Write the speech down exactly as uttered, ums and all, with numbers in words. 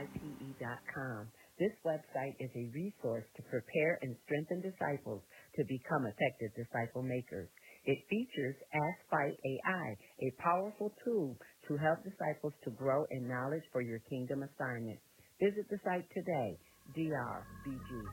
P E dot com. This website is a resource to prepare and strengthen disciples to become effective disciple makers. It features Ask Fight A I, a powerful tool to help disciples to grow in knowledge for your kingdom assignment. Visit the site today, D R B G